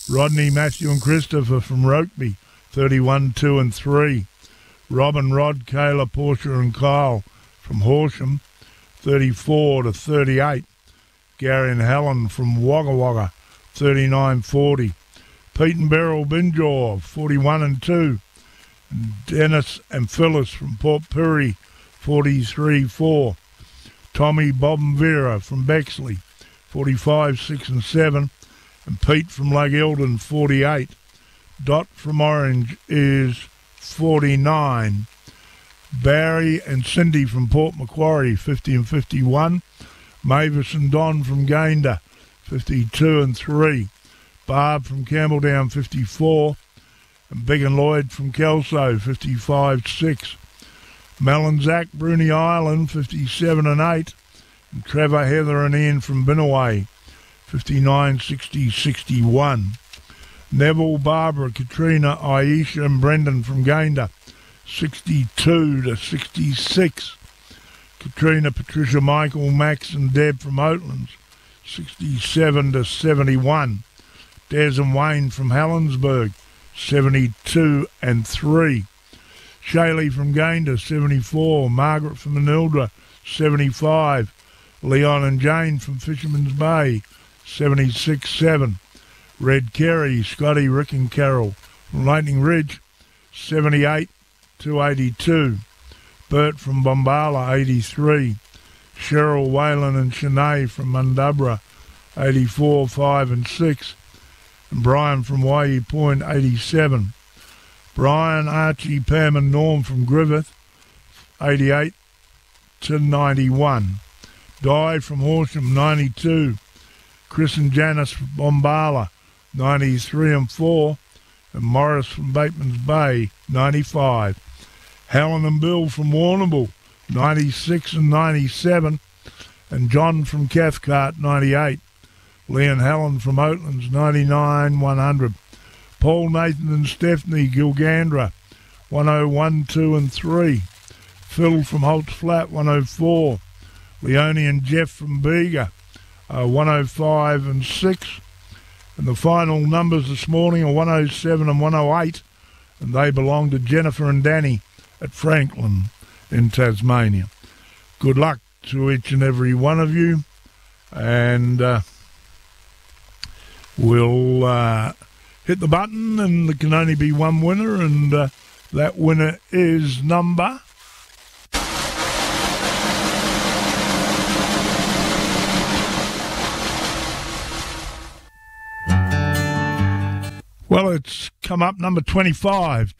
Rodney, Matthew and Christopher from Rokeby, 31, 2 and 3. Robin, Rod, Kayla, Portia and Kyle from Horsham, 34 to 38. Gary and Helen from Wagga Wagga, 39-40. Pete and Beryl Binjaw, 41 and 2. And Dennis and Phyllis from Port Pirie, 43-4. Tommy, Bob and Vera from Bexley, 45, 6 and 7. And Pete from Lake Eldon, 48. Dot from Orange is 49. Barry and Cindy from Port Macquarie, 50 and 51. Mavis and Don from Gayndah, 52 and 3. Barb from Campbelldown, 54. And Big and Lloyd from Kelso, 55, 6. Mel and Zach, Bruny Island, 57 and 8. And Trevor, Heather and Ian from Binnaway, 59, 60, 61. Neville, Barbara, Katrina, Aisha and Brendan from Gayndah, 62 to 66. Katrina, Patricia, Michael, Max and Deb from Oatlands, 67 to 71. Des and Wayne from Helensburgh, 72 and 3. Shaylee from Gayndah, 74. Margaret from Manildra, 75. Leon and Jane from Fisherman's Bay, 76-7. Red Kerry, Scotty, Rick and Carol from Lightning Ridge, 78 to 82. Bert from Bombala, 83. Cheryl, Whalen and Shanae from Mundubra, 84, 5 and 6. And Brian from Waihi Point, 87. Brian, Archie, Pam and Norm from Griffith, 88 to 91. Di from Horsham, 92. Chris and Janice from Bombala, 93 and 4. And Morris from Bateman's Bay, 95. Helen and Bill from Warrnambool, 96 and 97. And John from Cathcart, 98. Lee and Helen from Oatlands, 99, 100. Paul, Nathan and Stephanie, Gilgandra, 101, 2 and 3. Phil from Holt's Flat, 104. Leone and Jeff from Bega, 105 and 6. And the final numbers this morning are 107 and 108. And they belong to Jennifer and Danny at Franklin in Tasmania. Good luck to each and every one of you. And we'll hit the button, and there can only be one winner, and that winner is number... Well, it's come up number 25,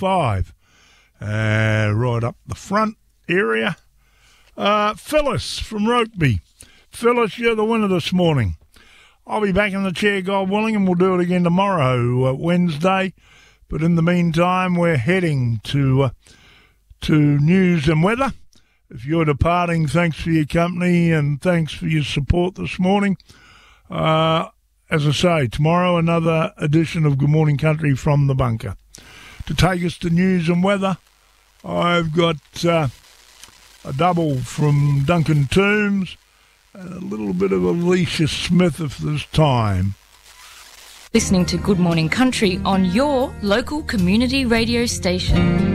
right up the front area. Phyllis from Rokeby. Phyllis, you're the winner this morning. I'll be back in the chair, God willing, and we'll do it again tomorrow, Wednesday. But in the meantime, we're heading to news and weather. If you're departing, thanks for your company and thanks for your support this morning. As I say, tomorrow another edition of Good Morning Country from the bunker. To take us to news and weather, I've got a double from Duncan Toombs and a little bit of Alicia Smith if there's time. Listening to Good Morning Country on your local community radio station.